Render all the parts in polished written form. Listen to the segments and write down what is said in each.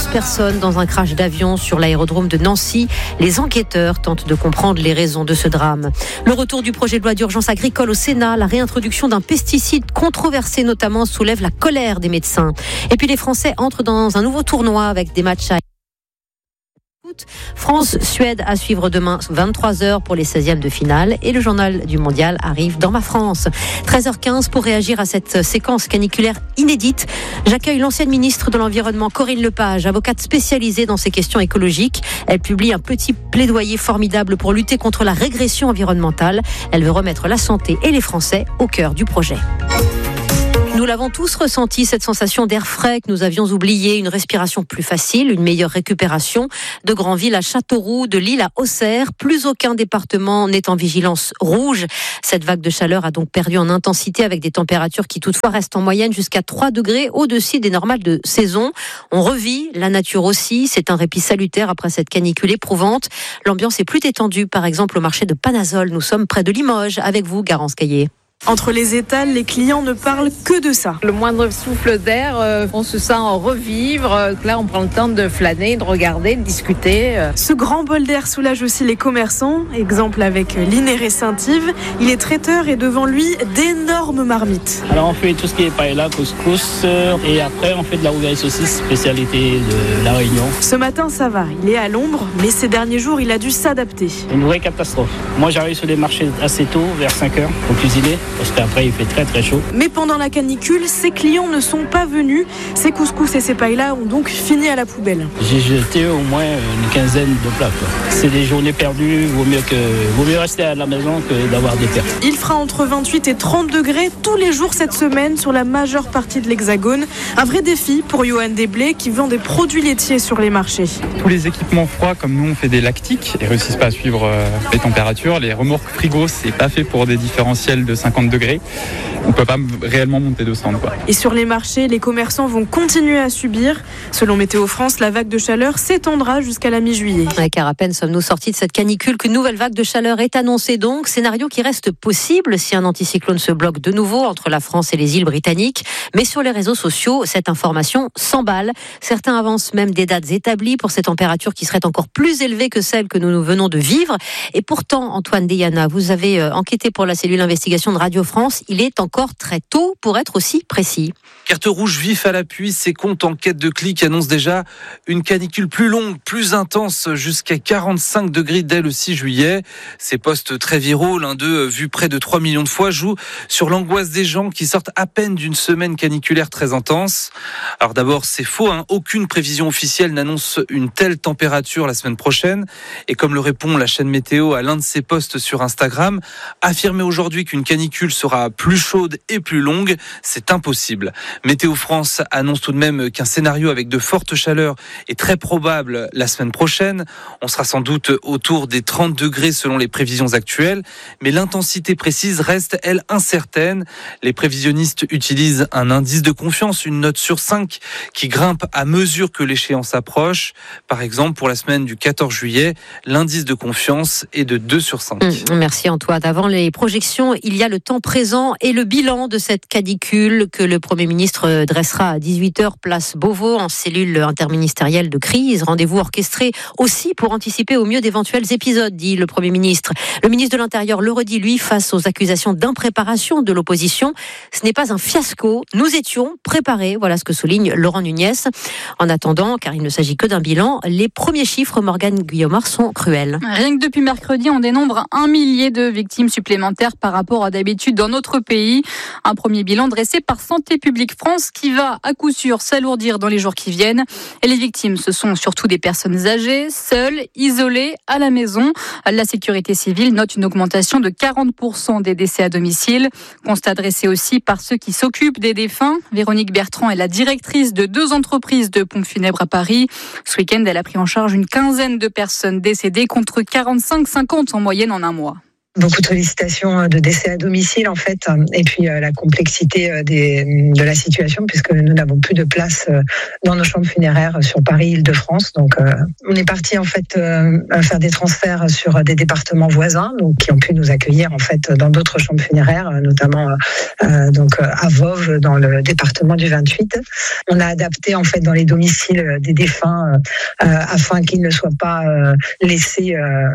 personnes dans un crash d'avion sur l'aérodrome de Nancy. Les enquêteurs tentent de comprendre les raisons de ce drame. Le retour du projet de loi d'urgence agricole au Sénat, la réintroduction d'un pesticide controversé notamment soulève la colère des médecins. Et puis les Français entrent dans un nouveau tournoi avec des matchs à France-Suède à suivre demain 23h pour les 16e de finale et le journal du mondial arrive dans ma France. 13h15 pour réagir à cette séquence caniculaire inédite. J'accueille l'ancienne ministre de l'Environnement Corinne Lepage, avocate spécialisée dans ces questions écologiques. Elle publie un petit plaidoyer formidable pour lutter contre la régression environnementale. Elle veut remettre la santé et les Français au cœur du projet. Nous l'avons tous ressenti, cette sensation d'air frais que nous avions oublié, une respiration plus facile, une meilleure récupération. De Granville à Châteauroux, de Lille à Auxerre, plus aucun département n'est en vigilance rouge. Cette vague de chaleur a donc perdu en intensité avec des températures qui toutefois restent en moyenne jusqu'à 3 degrés au-dessus des normales de saison. On revit, la nature aussi, c'est un répit salutaire après cette canicule éprouvante. L'ambiance est plus détendue, par exemple au marché de Panazol. Nous sommes près de Limoges, avec vous, Garance Caillé. Entre les étals, les clients ne parlent que de ça. Le moindre souffle d'air, on se sent revivre. Là, on prend le temps de flâner, de regarder, de discuter. Ce grand bol d'air soulage aussi les commerçants. Exemple avec l'Inéré Saint-Yves. Il est traiteur et devant lui, d'énormes marmites. Alors, on fait tout ce qui est paella, couscous. Et après, on fait de la rougaille saucisse, spécialité de La Réunion. Ce matin, ça va. Il est à l'ombre, mais ces derniers jours, il a dû s'adapter. Une vraie catastrophe. Moi, j'arrive sur les marchés assez tôt, vers 5h, pour cuisiner. Parce qu'après il fait très très chaud. Mais pendant la canicule, ses clients ne sont pas venus. Ses couscous et ses paellas ont donc fini à la poubelle. J'ai jeté au moins une quinzaine de plats. C'est des journées perdues, vaut mieux rester à la maison que d'avoir des pertes. Il fera entre 28 et 30 degrés tous les jours cette semaine sur la majeure partie de l'Hexagone. Un vrai défi pour Johan Desblés qui vend des produits laitiers sur les marchés. Tous les équipements froids, comme nous on fait des lactiques, ils ne réussissent pas à suivre les températures. Les remorques frigo, c'est pas fait pour des différentiels de 50 degrés. On ne peut pas réellement monter de stand, quoi. Et sur les marchés, les commerçants vont continuer à subir. Selon Météo France, la vague de chaleur s'étendra jusqu'à la mi-juillet. Car à peine sommes-nous sortis de cette canicule qu'une nouvelle vague de chaleur est annoncée donc. Scénario qui reste possible si un anticyclone se bloque de nouveau entre la France et les îles britanniques. Mais sur les réseaux sociaux, cette information s'emballe. Certains avancent même des dates établies pour ces températures qui seraient encore plus élevées que celles que nous venons de vivre. Et pourtant, Antoine Deyana, vous avez enquêté pour la cellule investigation de Radio France. Il est encore très tôt pour être aussi précis. Carte rouge vif à l'appui, ces comptes en quête de clics annoncent déjà une canicule plus longue, plus intense, jusqu'à 45 degrés dès le 6 juillet. Ces posts très viraux, l'un d'eux vu près de 3 millions de fois, jouent sur l'angoisse des gens qui sortent à peine d'une semaine caniculaire très intense. Alors d'abord, c'est faux, aucune prévision officielle n'annonce une telle température la semaine prochaine. Et comme le répond la chaîne Météo à l'un de ses posts sur Instagram, affirmer aujourd'hui qu'une canicule sera plus chaude et plus longue, c'est impossible. Météo France annonce tout de même qu'un scénario avec de fortes chaleurs est très probable la semaine prochaine. On sera sans doute autour des 30 degrés selon les prévisions actuelles, mais l'intensité précise reste, elle, incertaine. Les prévisionnistes utilisent un indice de confiance, une note sur 5, qui grimpe à mesure que l'échéance approche. Par exemple, pour la semaine du 14 juillet, l'indice de confiance est de 2 sur 5. Merci Antoine. Avant les projections, il y a le temps présent et le bilan de cette canicule que le Premier ministre dressera à 18h place Beauvau en cellule interministérielle de crise. Rendez-vous orchestré aussi pour anticiper au mieux d'éventuels épisodes, dit le Premier ministre. Le ministre de l'Intérieur le redit, lui, face aux accusations d'impréparation de l'opposition. Ce n'est pas un fiasco. Nous étions préparés. Voilà ce que souligne Laurent Nunez. En attendant, car il ne s'agit que d'un bilan, les premiers chiffres, Morgane Guillaumard, sont cruels. Rien que depuis mercredi, on dénombre 1 millier de victimes supplémentaires par rapport à d'habitude dans notre pays. Un premier bilan dressé par Santé publique France qui va à coup sûr s'alourdir dans les jours qui viennent. Et les victimes, ce sont surtout des personnes âgées, seules, isolées, à la maison. La sécurité civile note une augmentation de 40% des décès à domicile. Constat dressé aussi par ceux qui s'occupent des défunts. Véronique Bertrand est la directrice de 2 entreprises de pompes funèbres à Paris. Ce week-end, elle a pris en charge une quinzaine de personnes décédées contre 45-50 en moyenne en un mois. Beaucoup de sollicitations de décès à domicile en fait, et puis la complexité de la situation puisque nous n'avons plus de place dans nos chambres funéraires sur Paris, Île-de-France. Donc on est parti en fait faire des transferts sur des départements voisins, donc qui ont pu nous accueillir en fait dans d'autres chambres funéraires, notamment donc à Voves dans le département du 28. On a adapté en fait dans les domiciles des défunts afin qu'ils ne soient pas laissés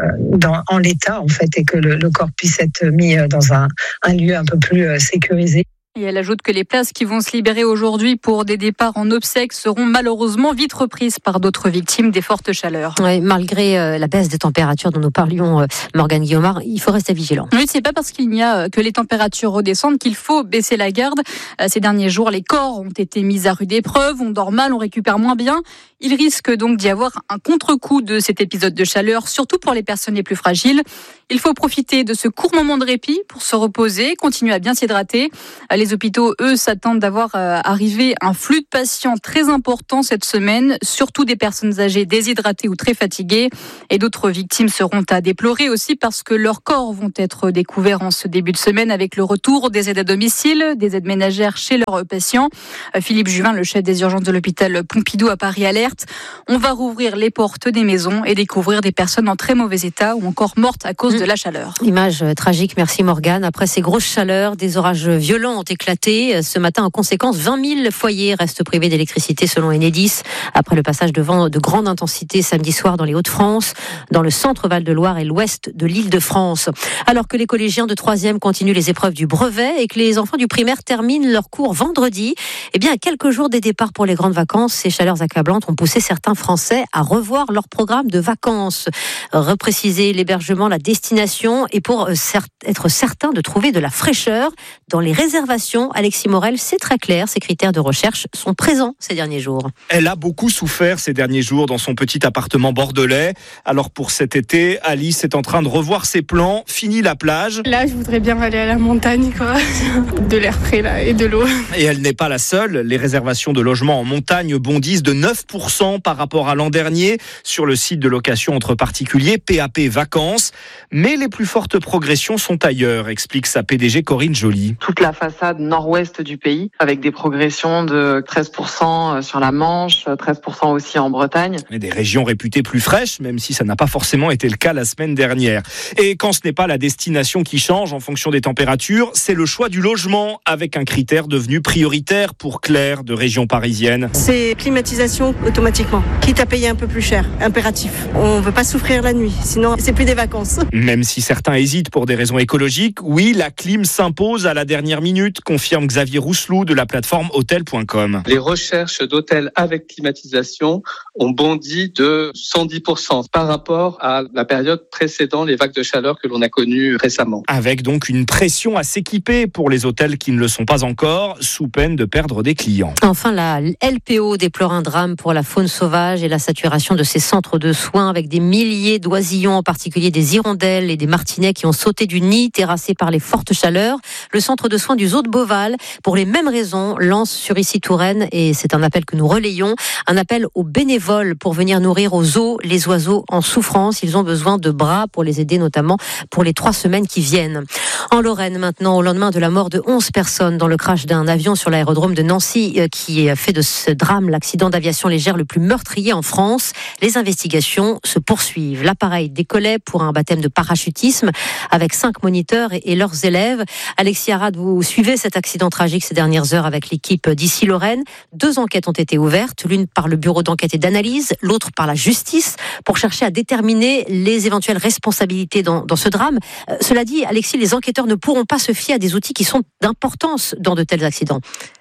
en l'état en fait et que le corps puisse être mis dans un lieu un peu plus sécurisé. Et elle ajoute que les places qui vont se libérer aujourd'hui pour des départs en obsèques seront malheureusement vite reprises par d'autres victimes des fortes chaleurs. Oui, malgré la baisse des températures dont nous parlions, Morgane Guillaumard, il faut rester vigilant. Oui, c'est pas parce qu'il n'y a que les températures redescendent qu'il faut baisser la garde. Ces derniers jours, les corps ont été mis à rude épreuve, on dort mal, on récupère moins bien. Il risque donc d'y avoir un contre-coup de cet épisode de chaleur, surtout pour les personnes les plus fragiles. Il faut profiter de ce court moment de répit pour se reposer, continuer à bien s'hydrater. Les hôpitaux, eux, s'attendent d'avoir arrivé un flux de patients très important cette semaine, surtout des personnes âgées déshydratées ou très fatiguées. Et d'autres victimes seront à déplorer aussi parce que leurs corps vont être découverts en ce début de semaine avec le retour des aides à domicile, des aides ménagères chez leurs patients. Philippe Juvin, le chef des urgences de l'hôpital Pompidou à Paris, alerte. On va rouvrir les portes des maisons et découvrir des personnes en très mauvais état ou encore mortes à cause de la chaleur. Image tragique, merci Morgane. Après ces grosses chaleurs, des orages violents ont éclaté. Ce matin, en conséquence, 20 000 foyers restent privés d'électricité selon Enedis. Après le passage de vent de grande intensité samedi soir dans les Hauts-de-France, dans le centre Val-de-Loire et l'ouest de l'Île-de-France. Alors que les collégiens de 3e continuent les épreuves du brevet et que les enfants du primaire terminent leurs cours vendredi, eh bien, à quelques jours des départs pour les grandes vacances, ces chaleurs accablantes ont poussé certains Français à revoir leur programme de vacances, repréciser l'hébergement, la destination et pour être certain de trouver de la fraîcheur dans les réservations. Alexis Morel, c'est très clair, ces critères de recherche sont présents ces derniers jours. Elle a beaucoup souffert ces derniers jours dans son petit appartement bordelais. Alors pour cet été, Alice est en train de revoir ses plans. Fini la plage. Là, je voudrais bien aller à la montagne, quoi. De l'air frais là et de l'eau. Et elle n'est pas la seule. Les réservations de logements en montagne bondissent de 9% par rapport à l'an dernier sur le site de location entre particuliers PAP Vacances. Mais les plus fortes progressions sont ailleurs, explique sa PDG Corinne Joly. Toute la façade nord-ouest du pays, avec des progressions de 13% sur la Manche, 13% aussi en Bretagne. Et des régions réputées plus fraîches, même si ça n'a pas forcément été le cas la semaine dernière. Et quand ce n'est pas la destination qui change en fonction des températures, c'est le choix du logement, avec un critère devenu prioritaire pour Claire de région parisienne. C'est climatisation automatiquement, quitte à payer un peu plus cher, impératif. On ne veut pas souffrir la nuit, sinon c'est plus des vacances. Même si certains hésitent pour des raisons écologiques, oui, la clim s'impose à la dernière minute, confirme Xavier Rousselou de la plateforme Hôtel.com. Les recherches d'hôtels avec climatisation ont bondi de 110% par rapport à la période précédant les vagues de chaleur que l'on a connues récemment. Avec donc une pression à s'équiper pour les hôtels qui ne le sont pas encore, sous peine de perdre des clients. Enfin, la LPO déplore un drame pour la faune sauvage et la saturation de ces centres de soins avec des milliers d'oisillons, en particulier des hirondelles et des martinets qui ont sauté du nid, terrassés par les fortes chaleurs. Le centre de soins du Zoo de Beauval, pour les mêmes raisons, lance sur Issy-Touraine, et c'est un appel que nous relayons, un appel aux bénévoles pour venir nourrir aux zoos les oiseaux en souffrance. Ils ont besoin de bras pour les aider, notamment pour les 3 semaines qui viennent. En Lorraine, maintenant, au lendemain de la mort de 11 personnes dans le crash d'un avion sur l'aérodrome de Nancy, qui a fait de ce drame l'accident d'aviation légère le plus meurtrier en France, les investigations se poursuivent. L'appareil décollait pour un baptême de parachutisme avec 5 moniteurs et leurs élèves. Alexis Arad, vous suivez cet accident tragique ces dernières heures avec l'équipe d'Ici Lorraine. 2 enquêtes ont été ouvertes, l'une par le bureau d'enquête et d'analyse, l'autre par la justice, pour chercher à déterminer les éventuelles responsabilités dans ce drame. Cela dit, Alexis, les enquêteurs ne pourront pas se fier à des outils qui sont d'importance dans de tels accidents.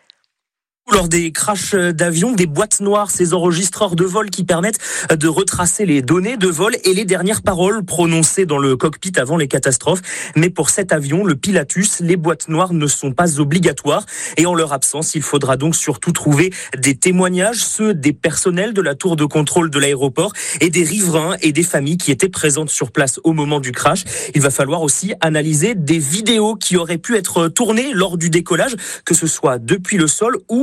Lors des crashs d'avions, des boîtes noires, ces enregistreurs de vol qui permettent de retracer les données de vol et les dernières paroles prononcées dans le cockpit avant les catastrophes. Mais pour cet avion, le Pilatus, les boîtes noires ne sont pas obligatoires. Et en leur absence, il faudra donc surtout trouver des témoignages, ceux des personnels de la tour de contrôle de l'aéroport et des riverains et des familles qui étaient présentes sur place au moment du crash. Il va falloir aussi analyser des vidéos qui auraient pu être tournées lors du décollage, que ce soit depuis le sol ou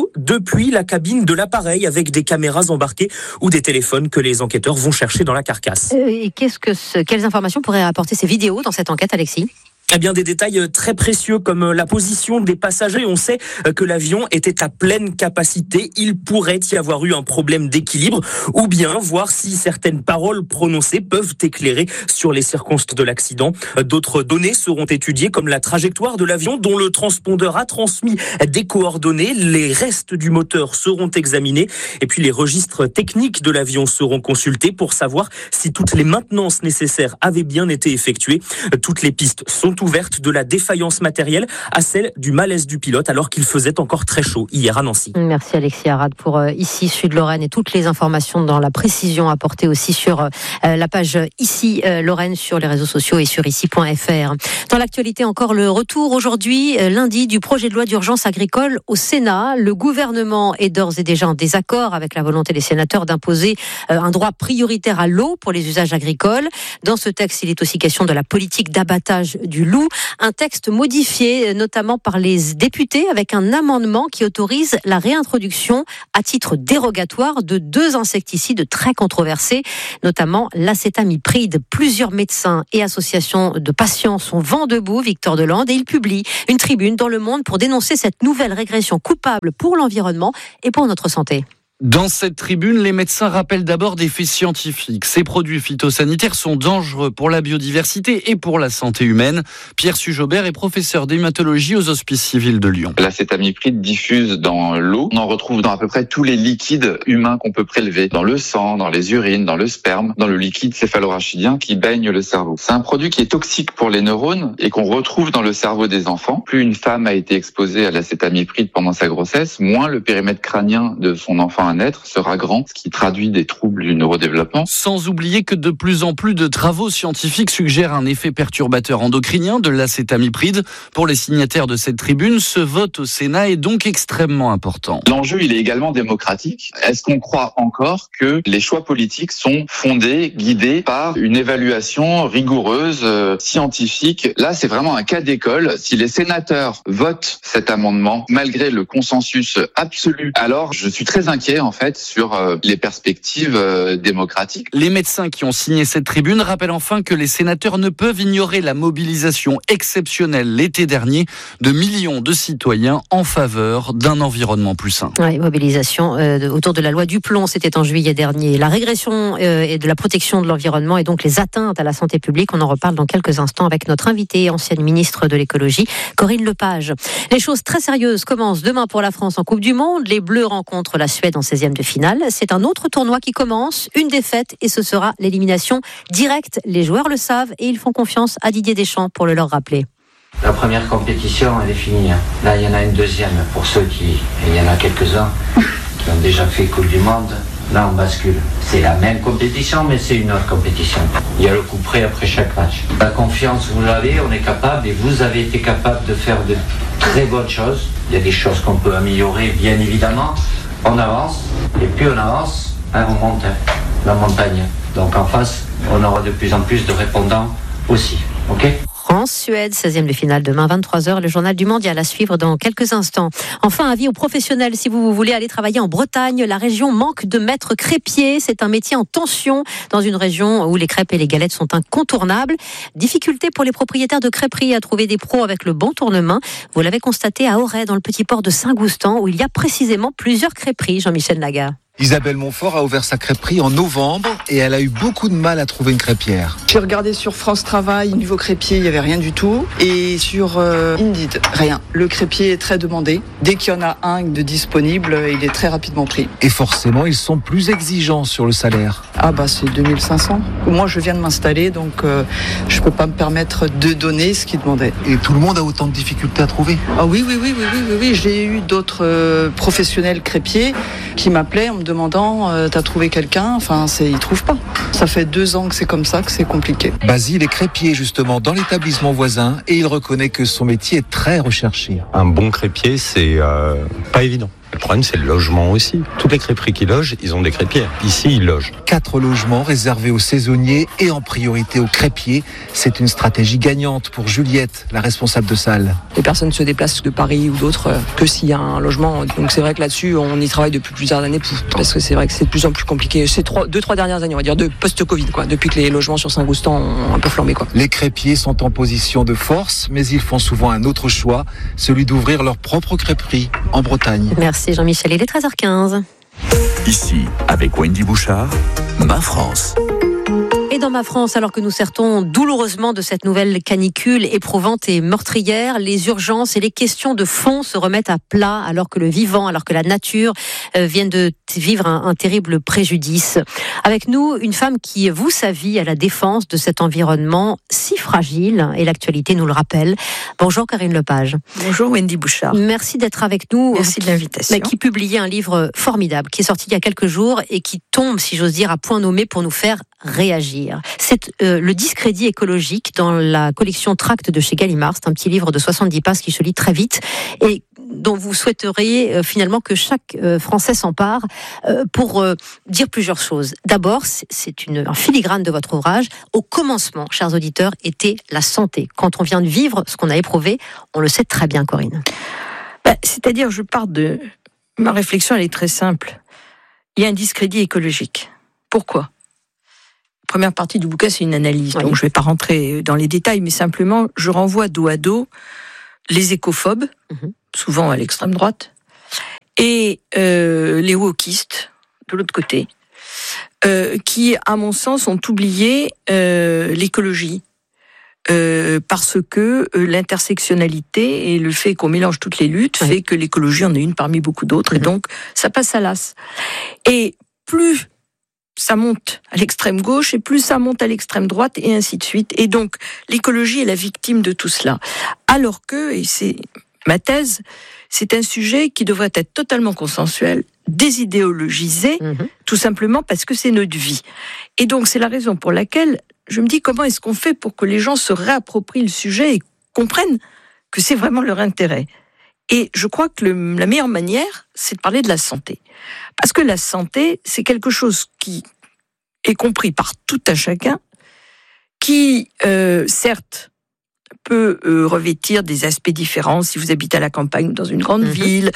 depuis la cabine de l'appareil avec des caméras embarquées ou des téléphones que les enquêteurs vont chercher dans la carcasse. Et quelles informations pourraient apporter ces vidéos dans cette enquête, Alexis ? Eh bien, des détails très précieux comme la position des passagers. On sait que l'avion était à pleine capacité. Il pourrait y avoir eu un problème d'équilibre ou bien voir si certaines paroles prononcées peuvent éclairer sur les circonstances de l'accident. D'autres données seront étudiées comme la trajectoire de l'avion dont le transpondeur a transmis des coordonnées. Les restes du moteur seront examinés et puis les registres techniques de l'avion seront consultés pour savoir si toutes les maintenances nécessaires avaient bien été effectuées. Toutes les pistes sont ouverte de la défaillance matérielle à celle du malaise du pilote alors qu'il faisait encore très chaud hier à Nancy. Merci Alexis Arad pour Ici Sud-Lorraine et toutes les informations dans la précision apportées aussi sur la page Ici Lorraine sur les réseaux sociaux et sur ici.fr. Dans l'actualité encore le retour aujourd'hui lundi du projet de loi d'urgence agricole au Sénat. Le gouvernement est d'ores et déjà en désaccord avec la volonté des sénateurs d'imposer un droit prioritaire à l'eau pour les usages agricoles. Dans ce texte, il est aussi question de la politique d'abattage du loup. Un texte modifié notamment par les députés avec un amendement qui autorise la réintroduction à titre dérogatoire de 2 insecticides très controversés, notamment l'acétamipride. Plusieurs médecins et associations de patients sont vent debout, Victor Delande, et il publie une tribune dans Le Monde pour dénoncer cette nouvelle régression coupable pour l'environnement et pour notre santé. Dans cette tribune, les médecins rappellent d'abord des faits scientifiques. Ces produits phytosanitaires sont dangereux pour la biodiversité et pour la santé humaine. Pierre Sujobert est professeur d'hématologie aux Hospices civils de Lyon. L'acétamipride diffuse dans l'eau. On en retrouve dans à peu près tous les liquides humains qu'on peut prélever. Dans le sang, dans les urines, dans le sperme, dans le liquide céphalorachidien qui baigne le cerveau. C'est un produit qui est toxique pour les neurones et qu'on retrouve dans le cerveau des enfants. Plus une femme a été exposée à l'acétamipride pendant sa grossesse, moins le périmètre crânien de son enfant à naître sera grand, ce qui traduit des troubles du neurodéveloppement. Sans oublier que de plus en plus de travaux scientifiques suggèrent un effet perturbateur endocrinien de l'acétamipride. Pour les signataires de cette tribune, ce vote au Sénat est donc extrêmement important. L'enjeu, il est également démocratique. Est-ce qu'on croit encore que les choix politiques sont fondés, guidés par une évaluation rigoureuse, scientifique? Là, c'est vraiment un cas d'école. Si les sénateurs votent cet amendement, malgré le consensus absolu, alors je suis très inquiet en fait sur les perspectives démocratiques. Les médecins qui ont signé cette tribune rappellent enfin que les sénateurs ne peuvent ignorer la mobilisation exceptionnelle l'été dernier de millions de citoyens en faveur d'un environnement plus sain. Oui, mobilisation autour de la loi Duplon, c'était en juillet dernier. La régression et de la protection de l'environnement et donc les atteintes à la santé publique, on en reparle dans quelques instants avec notre invitée, ancienne ministre de l'écologie, Corinne Lepage. Les choses très sérieuses commencent demain pour la France en Coupe du Monde. Les Bleus rencontrent la Suède en 16e de finale. C'est un autre tournoi qui commence, une défaite et ce sera l'élimination directe. Les joueurs le savent et ils font confiance à Didier Deschamps pour le leur rappeler. La première compétition, elle est finie. Là, il y en a une deuxième pour ceux et il y en a quelques-uns qui ont déjà fait Coupe du Monde. Là, on bascule. C'est la même compétition, mais c'est une autre compétition. Il y a le coup près après chaque match. La confiance, vous l'avez, on est capable et vous avez été capable de faire de très bonnes choses. Il y a des choses qu'on peut améliorer, bien évidemment. On avance, et plus on avance, on monte la montagne. Donc en face, on aura de plus en plus de répondants aussi. Ok ? France-Suède, 16e de finale demain, 23h, le journal du Mondial à suivre dans quelques instants. Enfin, avis aux professionnels, si vous voulez aller travailler en Bretagne, la région manque de maîtres crêpiers. C'est un métier en tension dans une région où les crêpes et les galettes sont incontournables. Difficulté pour les propriétaires de crêperies à trouver des pros avec le bon tournement. Vous l'avez constaté à Auray, dans le petit port de Saint-Goustan, où il y a précisément plusieurs crêperies. Jean-Michel Lagarde. Isabelle Montfort a ouvert sa crêperie en novembre et elle a eu beaucoup de mal à trouver une crêpière. J'ai regardé sur France Travail, niveau crêpier, il n'y avait rien du tout. Et sur Indeed, rien. Le crêpier est très demandé. Dès qu'il y en a un de disponible, il est très rapidement pris. Et forcément, ils sont plus exigeants sur le salaire. Ah bah c'est 2500. Moi, je viens de m'installer, donc je ne peux pas me permettre de donner ce qu'ils demandaient. Et tout le monde a autant de difficultés à trouver? Ah oui. J'ai eu d'autres professionnels crêpiers qui m'appelaient en me demandant t'as trouvé quelqu'un? Enfin, ils trouvent pas. Ça fait 2 ans que c'est comme ça, que c'est compliqué. Basile est crêpier justement dans l'établissement voisin et il reconnaît que son métier est très recherché. Un bon crêpier, c'est pas évident. Le problème, c'est le logement aussi. Toutes les crêperies qui logent, ils ont des crêpières. Ici, ils logent. 4 logements réservés aux saisonniers et en priorité aux crêpiers. C'est une stratégie gagnante pour Juliette, la responsable de salle. Les personnes se déplacent de Paris ou d'autres que s'il y a un logement. Donc c'est vrai que là-dessus, on y travaille depuis plusieurs années parce que c'est vrai que c'est de plus en plus compliqué. C'est 2-3 dernières années, on va dire, de post-Covid, quoi, depuis que les logements sur Saint-Goustan ont un peu flambé, quoi. Les crêpiers sont en position de force, mais ils font souvent un autre choix, celui d'ouvrir leur propre crêperie en Bretagne. Merci Jean-Michel, il est 13h15. Ici, avec Wendy Bouchard, Ma France. Et dans Ma France, alors que nous sortons douloureusement de cette nouvelle canicule éprouvante et meurtrière, les urgences et les questions de fond se remettent à plat alors que le vivant, alors que la nature viennent de vivre un terrible préjudice. Avec nous, une femme qui voue sa vie à la défense de cet environnement si fragile, et l'actualité nous le rappelle. Bonjour Karine Lepage. Bonjour Wendy Bouchard. Merci d'être avec nous. Merci de l'invitation. Qui publiait un livre formidable, qui est sorti il y a quelques jours et qui tombe, si j'ose dire, à point nommé pour nous faire réagir. C'est le discrédit écologique dans la collection Tracts de chez Gallimard. C'est un petit livre de 70 pages qui se lit très vite et dont vous souhaiteriez finalement que chaque Français s'empare pour dire plusieurs choses. D'abord, c'est un filigrane de votre ouvrage. Au commencement, chers auditeurs, était la santé. Quand on vient de vivre ce qu'on a éprouvé, on le sait très bien, Corinne. C'est-à-dire, je pars de... Ma réflexion, elle est très simple. Il y a un discrédit écologique. Pourquoi ? Première partie du bouquin, c'est une analyse, donc je ne vais pas rentrer dans les détails, mais simplement, je renvoie dos à dos les écophobes, souvent à l'extrême droite, et les wokistes, de l'autre côté, qui, à mon sens, ont oublié l'écologie, parce que l'intersectionnalité et le fait qu'on mélange toutes les luttes fait que l'écologie en est une parmi beaucoup d'autres, et donc ça passe à l'as. Et plus ça monte à l'extrême gauche et plus ça monte à l'extrême droite et ainsi de suite. Et donc, l'écologie est la victime de tout cela. Alors que, et c'est ma thèse, c'est un sujet qui devrait être totalement consensuel, désidéologisé, tout simplement parce que c'est notre vie. Et donc, c'est la raison pour laquelle je me dis comment est-ce qu'on fait pour que les gens se réapproprient le sujet et comprennent que c'est vraiment leur intérêt. Et je crois que la meilleure manière, c'est de parler de la santé. Parce que la santé, c'est quelque chose qui est compris par tout un chacun, qui, certes, peut revêtir des aspects différents si vous habitez à la campagne dans une grande ville,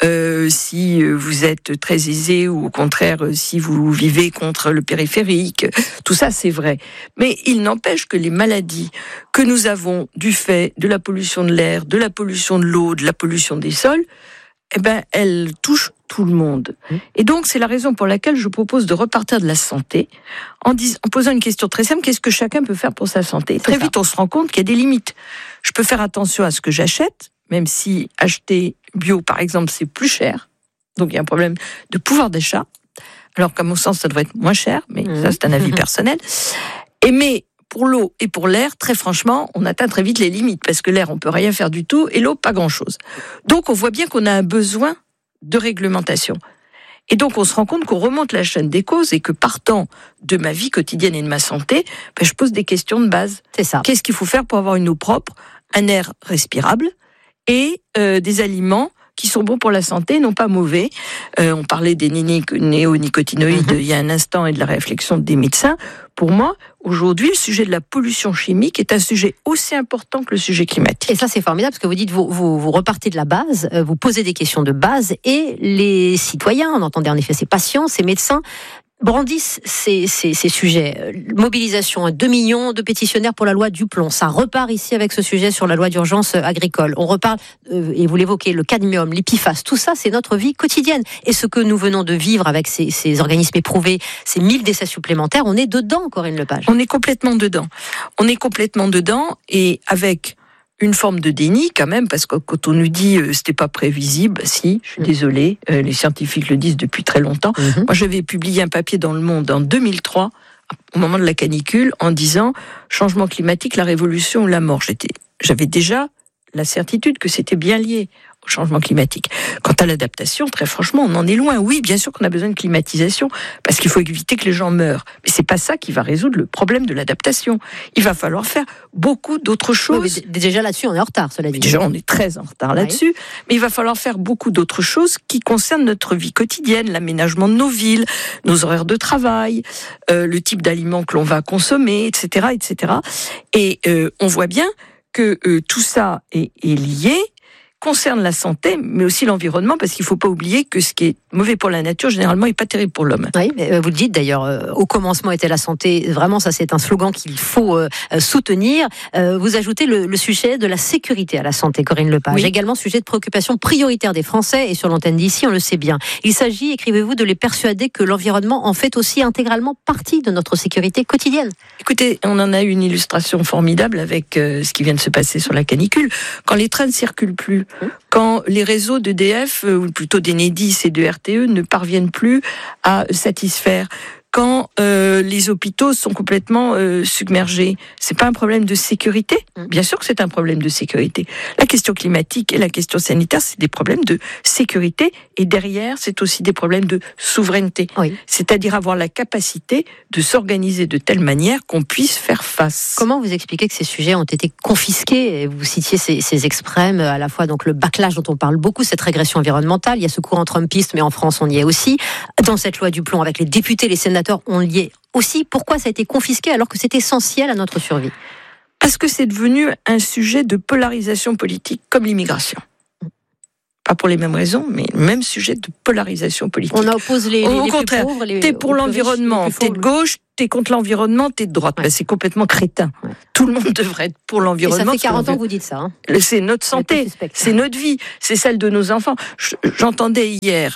si vous êtes très aisé ou au contraire si vous vivez contre le périphérique. Tout ça, c'est vrai. Mais il n'empêche que les maladies que nous avons du fait de la pollution de l'air, de la pollution de l'eau, de la pollution des sols, elles touchent tout le monde. Et donc, c'est la raison pour laquelle je propose de repartir de la santé en posant une question très simple, qu'est-ce que chacun peut faire pour sa santé ? Très vite, on se rend compte qu'il y a des limites. Je peux faire attention à ce que j'achète, même si acheter bio, par exemple, c'est plus cher. Donc, il y a un problème de pouvoir d'achat. Alors qu'à mon sens, ça devrait être moins cher, mais ça, c'est un avis personnel. Mais pour l'eau et pour l'air, très franchement, on atteint très vite les limites, parce que l'air, on peut rien faire du tout, et l'eau, pas grand-chose. Donc, on voit bien qu'on a un besoin de réglementation. Et donc, on se rend compte qu'on remonte la chaîne des causes et que partant de ma vie quotidienne et de ma santé, je pose des questions de base. C'est ça. Qu'est-ce qu'il faut faire pour avoir une eau propre, un air respirable et des aliments qui sont bons pour la santé, non pas mauvais. On parlait des néonicotinoïdes il y a un instant et de la réflexion des médecins. Pour moi, aujourd'hui, le sujet de la pollution chimique est un sujet aussi important que le sujet climatique. Et ça, c'est formidable, parce que vous dites, vous repartez de la base, vous posez des questions de base, et les citoyens, on entendait en effet ces patients, ces médecins, brandissent ces sujets. Mobilisation, 2 millions de pétitionnaires pour la loi Duplon. Ça repart ici avec ce sujet sur la loi d'urgence agricole. On reparle, et vous l'évoquez, le cadmium, les PFAS. Tout ça, c'est notre vie quotidienne. Et ce que nous venons de vivre avec ces organismes éprouvés, ces 1000 décès supplémentaires, on est dedans, Corinne Lepage. On est complètement dedans. On est complètement dedans, et avec une forme de déni quand même, parce que quand on nous dit c'était pas prévisible, si, je suis désolée, les scientifiques le disent depuis très longtemps. Moi, j'avais publié un papier dans Le Monde en 2003, au moment de la canicule, en disant changement climatique, la révolution ou la mort. J'avais déjà la certitude que c'était bien lié. au changement climatique. Quant à l'adaptation, très franchement, on en est loin. Oui, bien sûr qu'on a besoin de climatisation, parce qu'il faut éviter que les gens meurent. Mais c'est pas ça qui va résoudre le problème de l'adaptation. Il va falloir faire beaucoup d'autres choses. Oui, déjà là-dessus, on est en retard, cela dit. Déjà, on est très en retard là-dessus. Mais il va falloir faire beaucoup d'autres choses qui concernent notre vie quotidienne, l'aménagement de nos villes, nos horaires de travail, le type d'aliments que l'on va consommer, etc., etc. Et on voit bien que tout ça est lié, concerne la santé, mais aussi l'environnement, parce qu'il ne faut pas oublier que ce qui est mauvais pour la nature, généralement, n'est pas terrible pour l'homme. Oui, mais vous le dites d'ailleurs, au commencement était la santé. Vraiment, ça c'est un slogan qu'il faut soutenir. Vous ajoutez le sujet de la sécurité à la santé, Corinne Lepage. Oui. Également sujet de préoccupation prioritaire des Français, et sur l'antenne d'ici, on le sait bien. Il s'agit, écrivez-vous, de les persuader que l'environnement en fait aussi intégralement partie de notre sécurité quotidienne. Écoutez, on en a eu une illustration formidable avec ce qui vient de se passer sur la canicule. Quand les trains ne circulent plus, quand les réseaux d'EDF, ou plutôt d'Enedis et de RTE, ne parviennent plus à satisfaire, quand les hôpitaux sont complètement submergés, c'est pas un problème de sécurité. Bien sûr que c'est un problème de sécurité. La question climatique et la question sanitaire, c'est des problèmes de sécurité, et derrière, c'est aussi des problèmes de souveraineté. Oui. C'est-à-dire avoir la capacité de s'organiser de telle manière qu'on puisse faire face. Comment vous expliquez que ces sujets ont été confisqués? Vous citiez ces extrêmes, à la fois donc le backlash dont on parle beaucoup, cette régression environnementale. Il y a ce courant trumpiste, mais en France, on y est aussi. Dans cette loi du plomb, avec les députés, les sénateurs, on y est aussi. Pourquoi ça a été confisqué alors que c'est essentiel à notre survie? Parce que c'est devenu un sujet de polarisation politique comme l'immigration. Pas pour les mêmes raisons, mais le même sujet de polarisation politique. On oppose les contraire, plus pauvres, t'es pour l'environnement, t'es de gauche, t'es contre l'environnement, t'es de droite. Ouais. Ben, c'est complètement crétin. Ouais. Tout le monde devrait être pour l'environnement. Et ça fait 40 ans que vous dites ça. Hein. C'est notre santé, c'est notre vie, c'est celle de nos enfants. J'entendais hier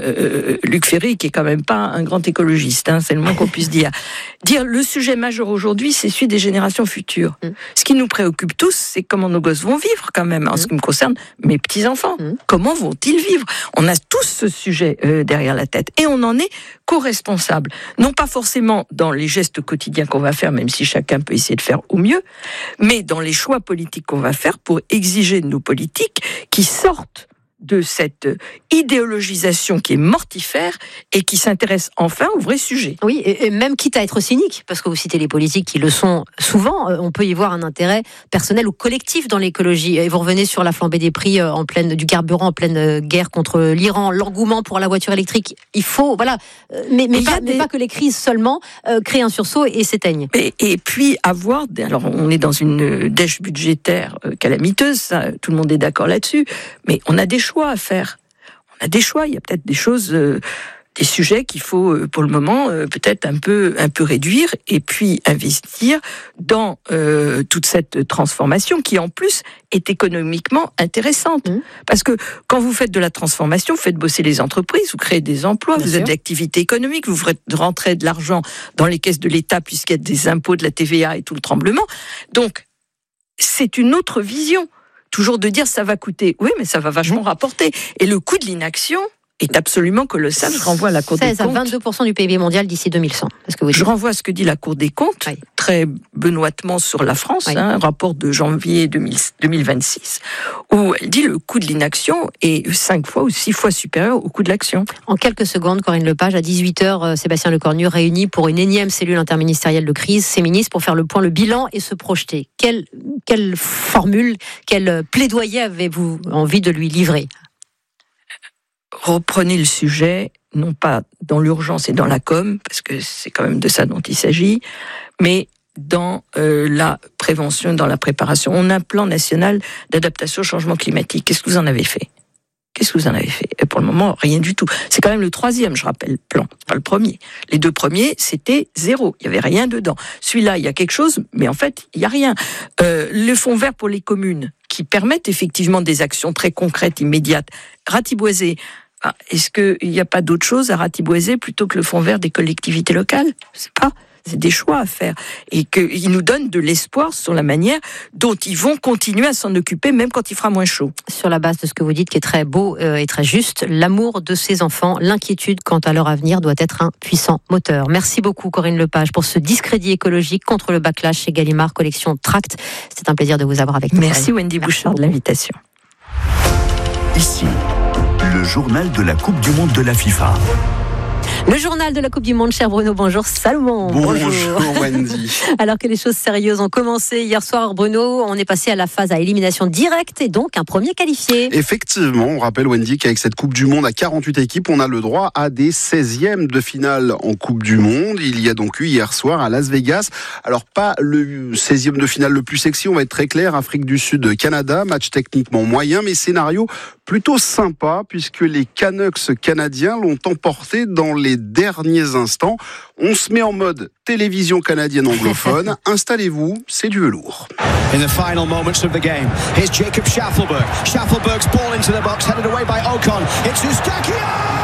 Luc Ferry, qui est quand même pas un grand écologiste, hein, c'est le moins qu'on puisse dire le sujet majeur aujourd'hui, c'est celui des générations futures. Ce qui nous préoccupe tous, c'est comment nos gosses vont vivre quand même. En ce qui me concerne, mes petits-enfants, comment vont-ils vivre? On a tous ce sujet derrière la tête, et on en est co-responsable. Non pas forcément dans les gestes quotidiens qu'on va faire, même si chacun peut essayer de faire au mieux, mais dans les choix politiques qu'on va faire pour exiger de nos politiques qui sortent de cette idéologisation qui est mortifère et qui s'intéresse enfin au vrai sujet. Oui, et même quitte à être cynique, parce que vous citez les politiques qui le sont souvent, on peut y voir un intérêt personnel ou collectif dans l'écologie. Et vous revenez sur la flambée des prix du carburant en pleine guerre contre l'Iran, l'engouement pour la voiture électrique. Il faut, voilà, mais pas que les crises seulement créent un sursaut et s'éteignent. Et puis alors on est dans une dèche budgétaire calamiteuse, ça, tout le monde est d'accord là-dessus, mais on a des choix à faire. On a des choix. Il y a peut-être des choses, des sujets qu'il faut, pour le moment, peut-être un peu réduire, et puis investir dans toute cette transformation qui, en plus, est économiquement intéressante. Parce que quand vous faites de la transformation, vous faites bosser les entreprises, vous créez des emplois, vous avez de l'activité économique, vous ferez rentrer de l'argent dans les caisses de l'État puisqu'il y a des impôts, de la TVA et tout le tremblement. Donc, c'est une autre vision. Toujours de dire ça va coûter. Oui, mais ça va vachement rapporter. Et le coût de l'inaction est absolument colossal. Je renvoie à la Cour des comptes. 16 à 22% du PIB mondial d'ici 2100. Je renvoie à ce que dit la Cour des comptes, très benoîtement sur la France, un rapport de janvier 2026, où elle dit le coût de l'inaction est 5 fois ou 6 fois supérieur au coût de l'action. En quelques secondes, Corinne Lepage, à 18h, Sébastien Lecornu réunit pour une énième cellule interministérielle de crise ses ministres pour faire le point, le bilan et se projeter. Quelle formule, quel plaidoyer avez-vous envie de lui livrer? Reprenez le sujet, non pas dans l'urgence et dans la com, parce que c'est quand même de ça dont il s'agit, mais dans la prévention, dans la préparation. On a un plan national d'adaptation au changement climatique. Qu'est-ce que vous en avez fait? Et pour le moment, rien du tout. C'est quand même le 3e, je rappelle, plan, pas le premier. Les 2 premiers, c'était 0. Il y avait rien dedans. Celui-là, il y a quelque chose, mais en fait, il y a rien. Le fonds vert pour les communes, qui permettent effectivement des actions très concrètes, immédiates, ratiboisées. Est-ce qu'il n'y a pas d'autre chose à ratiboiser plutôt que le fonds vert des collectivités locales? Je sais pas. C'est des choix à faire. Et qu'ils nous donnent de l'espoir sur la manière dont ils vont continuer à s'en occuper, même quand il fera moins chaud. Sur la base de ce que vous dites, qui est très beau et très juste, l'amour de ces enfants, l'inquiétude quant à leur avenir doit être un puissant moteur. Merci beaucoup, Corinne Lepage, pour ce discrédit écologique contre le backlash chez Gallimard, collection Tract. C'est un plaisir de vous avoir avec nous. Merci, Wendy Bouchard, de l'invitation. Ici, le journal de la Coupe du Monde de la FIFA. Le journal de la Coupe du Monde, cher Bruno. Bonjour Salomon. Bonjour Wendy. Alors que les choses sérieuses ont commencé hier soir, Bruno, on est passé à la phase à élimination directe et donc un premier qualifié. Effectivement, on rappelle Wendy qu'avec cette Coupe du Monde à 48 équipes, on a le droit à des 16e de finale en Coupe du Monde. Il y a donc eu hier soir à Las Vegas. Alors pas le 16e de finale le plus sexy, on va être très clair. Afrique du Sud, Canada, match techniquement moyen, mais scénario plutôt sympa puisque les Canucks canadiens l'ont emporté dans les derniers instants. On se met en mode télévision canadienne anglophone. Installez-vous, c'est du velours. In the final moments of the game, here's Jacob Schaffelberg. Schaffelberg's ball into the box, headed away by Ocon. It's Eustáquio!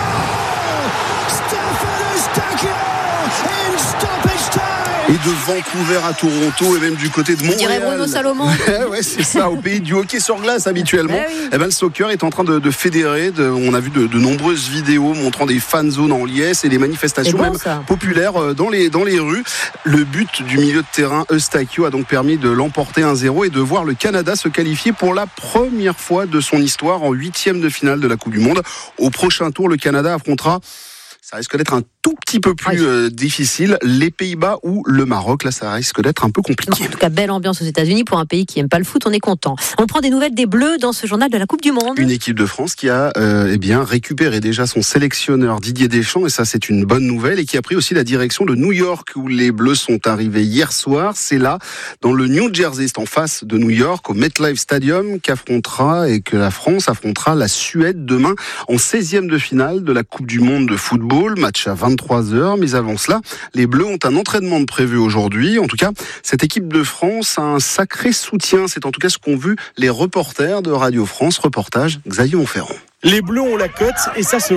Stefan Eustáquio in stoppage time! Et de Vancouver à Toronto et même du côté de Montréal. Je dirais Bruno Salomon. Ouais, c'est ça, au pays du hockey sur glace habituellement. Oui. Eh ben, le soccer est en train de fédérer. On a vu de nombreuses vidéos montrant des fan zones en liesse et des manifestations populaires dans les rues. Le but du milieu de terrain Eustáquio a donc permis de l'emporter 1-0 et de voir le Canada se qualifier pour la première fois de son histoire en 8e de finale de la Coupe du Monde. Au prochain tour, le Canada affrontera, ça risque d'être un tout petit peu plus difficile, les Pays-Bas ou le Maroc. Là, ça risque d'être un peu compliqué. En tout cas, belle ambiance aux États-Unis pour un pays qui n'aime pas le foot. On est content. On prend des nouvelles des Bleus dans ce journal de la Coupe du Monde. Une équipe de France qui a récupéré déjà son sélectionneur Didier Deschamps, et ça c'est une bonne nouvelle, et qui a pris aussi la direction de New York où les Bleus sont arrivés hier soir. C'est là, dans le New Jersey, c'est en face de New York, au MetLife Stadium, que la France affrontera la Suède demain en 16e de finale de la Coupe du Monde de football. Match à 23h, mais avant cela, les Bleus ont un entraînement de prévu aujourd'hui. En tout cas, cette équipe de France a un sacré soutien. C'est en tout cas ce qu'ont vu les reporters de Radio France. Reportage Xavier Monferrand. Les Bleus ont la cote et ça se